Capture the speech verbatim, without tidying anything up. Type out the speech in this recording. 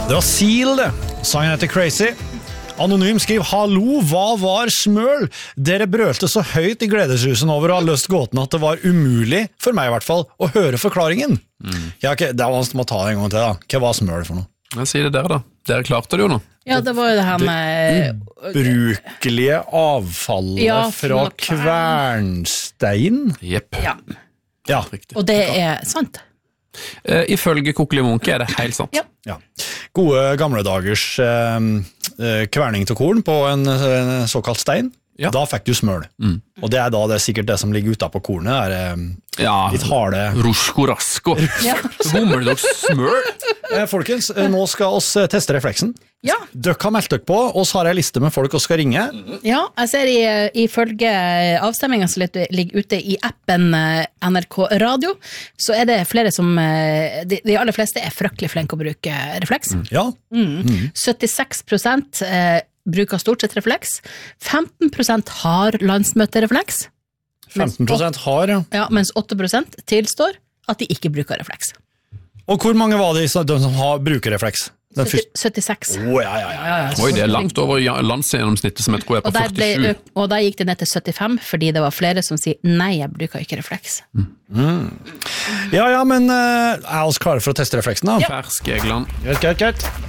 Det var Seal det. Sangen heter Crazy. Anonym skriver, hallo, hva var smøl? Dere brølte så høyt i gledesrusen over å ha løst gåten at det var umulig, for meg i hvert fall, å høre forklaringen. Mm. Ja, okay, det er vanskelig å ta det en gang til da. Hva var smøl for noe? Jeg sier det der da. Dere klarte det jo nå. Ja, det var jo det her med... Ubrukelige avfallet ja, fra kvernstein. Jepp. Ja. Ja. Og det er sant. Uh, ifølge Kokkelimunke er det helt sant. Ja. Ja. Gode gamle dagers uh, uh, kverning til korn på en uh, såkalt stein. Ja. Da fikk du smøl. Mm. Og det er da det er sikkert det som ligger ute på kornet. Det er um, ja, litt harde... Rusko rasko. Ja. Hummeldogs smøl. Eh, folkens, eh, nå skal oss eh, teste refleksen. Ja. Dere har meldt dere på, og så har jeg liste med folk og skal ringe. Ja, jeg ser i, ifølge avstemmingen som ligger ute i appen N R K Radio, så er det flere som, de, de aller fleste er fryktelig flinke å bruke refleks. Mm. Ja. Mm. Mm. syttiseks prosent eh, bruker stort sett refleks. femten prosent har landsmøterefleks. femten prosent har, ja. Ja, mens åtte prosent tilstår at de ikke bruker refleks. Og hvor mange var det de som har bruker refleks? syttiseks. Oh, ja, ja, ja. Oi, det er langt over landsgjennomsnittet som jeg tror er på førtisju. Ble, og da gikk det ned til syttifem, fordi det var flere som sier, nei, jeg bruker ikke refleks. Mm. Mm. Ja, ja, men uh, er oss klare for å teste refleksen da? Ja. Fersk, Egland. Greit, greit, greit.